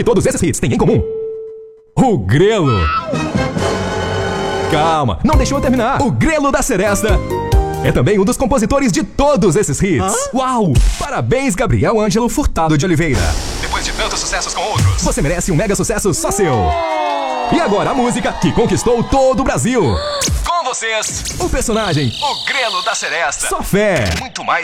todos esses hits têm em comum? O Grelo. Calma, não deixou eu terminar. O Grelo da Seresta é também um dos compositores de todos esses hits. Uau! Parabéns, Gabriel Ângelo Furtado de Oliveira. Depois de tantos sucessos com outros, você merece um mega sucesso só seu. E agora a música que conquistou todo o Brasil. Com vocês, o personagem, o Grelo da Seresta. Só fé. Muito mais